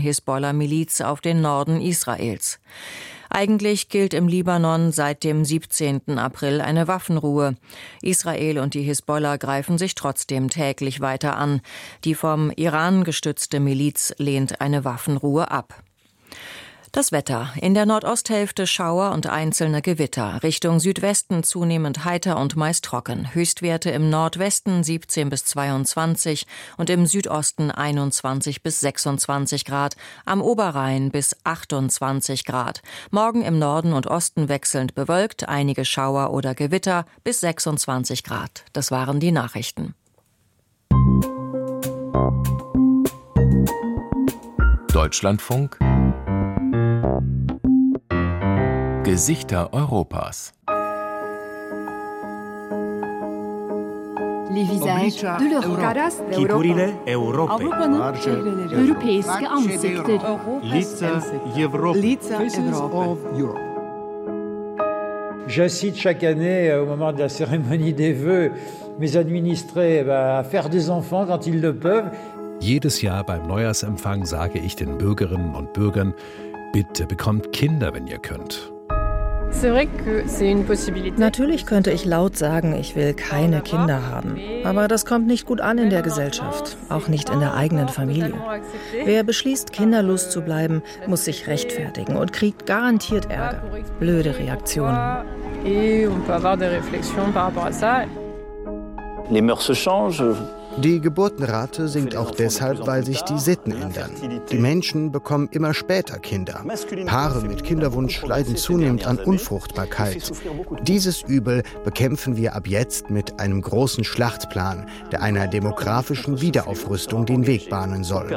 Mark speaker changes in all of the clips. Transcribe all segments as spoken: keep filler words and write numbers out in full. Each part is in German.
Speaker 1: Hisbollah-Miliz auf den Norden Israels. Eigentlich gilt im Libanon seit dem siebzehnten April eine Waffenruhe. Israel und die Hisbollah greifen sich trotzdem täglich weiter an. Die vom Iran gestützte Miliz lehnt eine Waffenruhe ab. Das Wetter. In der Nordosthälfte Schauer und einzelne Gewitter. Richtung Südwesten zunehmend heiter und meist trocken. Höchstwerte im Nordwesten siebzehn bis zweiundzwanzig und im Südosten einundzwanzig bis sechsundzwanzig Grad. Am Oberrhein bis achtundzwanzig Grad. Morgen im Norden und Osten wechselnd bewölkt, einige Schauer oder Gewitter bis sechsundzwanzig Grad. Das waren die Nachrichten.
Speaker 2: Deutschlandfunk Gesichter Europas.
Speaker 3: Les visages de l'Europe.
Speaker 4: Kippurile Europe.
Speaker 3: Europeiske ansikter.
Speaker 4: Лица Европы.
Speaker 5: Лица of Europe. J'incite chaque année, au moment de la cérémonie des vœux, mes administrés à faire des enfants quand ils le peuvent.
Speaker 6: Jedes Jahr beim Neujahrsempfang sage ich den Bürgerinnen und Bürgern, bitte bekommt Kinder, wenn ihr könnt.
Speaker 7: Natürlich könnte ich laut sagen, ich will keine Kinder haben. Aber das kommt nicht gut an in der Gesellschaft, auch nicht in der eigenen Familie. Wer beschließt, kinderlos zu bleiben, muss sich rechtfertigen und kriegt garantiert Ärger. Blöde Reaktionen.
Speaker 8: Les mœurs changent.
Speaker 9: Die Geburtenrate sinkt auch deshalb, weil sich die Sitten ändern. Die Menschen bekommen immer später Kinder. Paare mit Kinderwunsch leiden zunehmend an Unfruchtbarkeit. Dieses Übel bekämpfen wir ab jetzt mit einem großen Schlachtplan, der einer demografischen Wiederaufrüstung den Weg bahnen soll.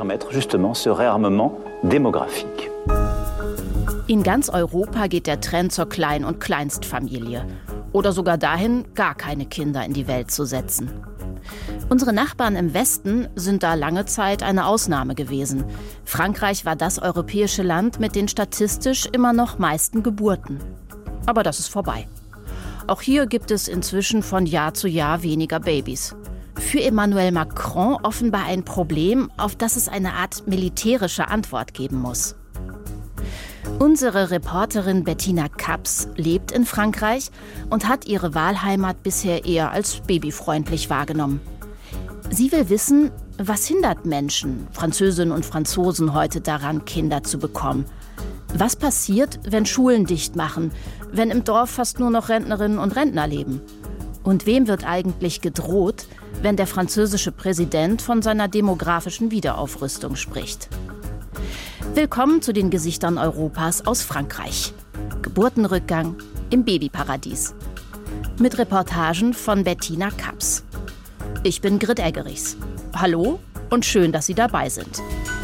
Speaker 10: In ganz Europa geht der Trend zur Klein- und Kleinstfamilie. Oder sogar dahin, gar keine Kinder in die Welt zu setzen. Unsere Nachbarn im Westen sind da lange Zeit eine Ausnahme gewesen. Frankreich war das europäische Land mit den statistisch immer noch meisten Geburten. Aber das ist vorbei. Auch hier gibt es inzwischen von Jahr zu Jahr weniger Babys. Für Emmanuel Macron offenbar ein Problem, auf das es eine Art militärische Antwort geben muss. Unsere Reporterin Bettina Kaps lebt in Frankreich und hat ihre Wahlheimat bisher eher als babyfreundlich wahrgenommen. Sie will wissen, was hindert Menschen, Französinnen und Franzosen heute daran, Kinder zu bekommen? Was passiert, wenn Schulen dicht machen, wenn im Dorf fast nur noch Rentnerinnen und Rentner leben? Und wem wird eigentlich gedroht, wenn der französische Präsident von seiner demografischen Wiederaufrüstung spricht? Willkommen zu den Gesichtern Europas aus Frankreich. Geburtenrückgang im Babyparadies. Mit Reportagen von Bettina Kaps. Ich bin Grit Eggerichs. Hallo und schön, dass Sie dabei sind.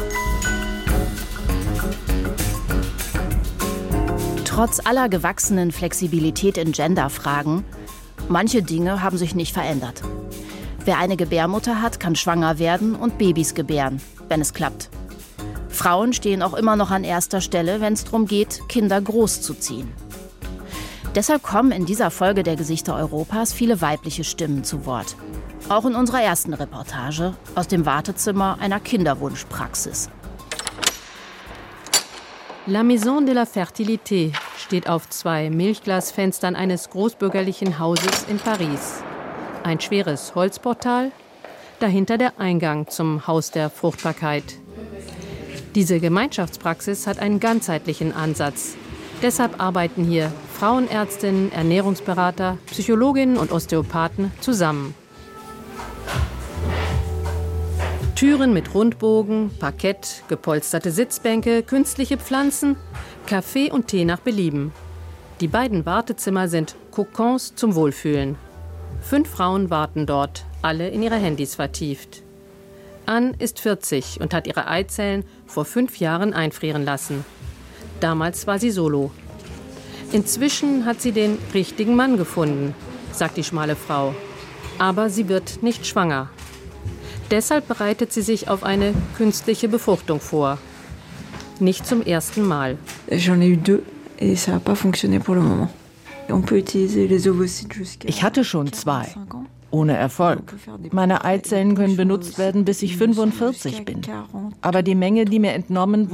Speaker 10: Trotz aller gewachsenen Flexibilität in Genderfragen, manche Dinge haben sich nicht verändert. Wer eine Gebärmutter hat, kann schwanger werden und Babys gebären, wenn es klappt. Frauen stehen auch immer noch an erster Stelle, wenn es darum geht, Kinder großzuziehen. Deshalb kommen in dieser Folge der Gesichter Europas viele weibliche Stimmen zu Wort. Auch in unserer ersten Reportage aus dem Wartezimmer einer Kinderwunschpraxis.
Speaker 11: La Maison de la Fertilité steht auf zwei Milchglasfenstern eines großbürgerlichen Hauses in Paris. Ein schweres Holzportal, dahinter der Eingang zum Haus der Fruchtbarkeit. Diese Gemeinschaftspraxis hat einen ganzheitlichen Ansatz. Deshalb arbeiten hier Frauenärztinnen, Ernährungsberater, Psychologinnen und Osteopathen zusammen. Türen mit Rundbogen, Parkett, gepolsterte Sitzbänke, künstliche Pflanzen, Kaffee und Tee nach Belieben. Die beiden Wartezimmer sind Kokons zum Wohlfühlen. Fünf Frauen warten dort, alle in ihre Handys vertieft. Anne ist vierzig und hat ihre Eizellen vor fünf Jahren einfrieren lassen. Damals war sie solo. Inzwischen hat sie den richtigen Mann gefunden, sagt die schmale Frau. Aber sie wird nicht schwanger. Deshalb bereitet sie sich auf eine künstliche Befruchtung vor. Nicht zum ersten Mal.
Speaker 12: J'en ai eu deux et ça n'a pas fonctionné pour le moment. On peut utiliser les ovocytes jusqu'à.
Speaker 13: Ich hatte schon zwei. Ohne Erfolg. Meine Eizellen können benutzt werden, bis ich fünfundvierzig bin. Aber die Menge, die mir entnommen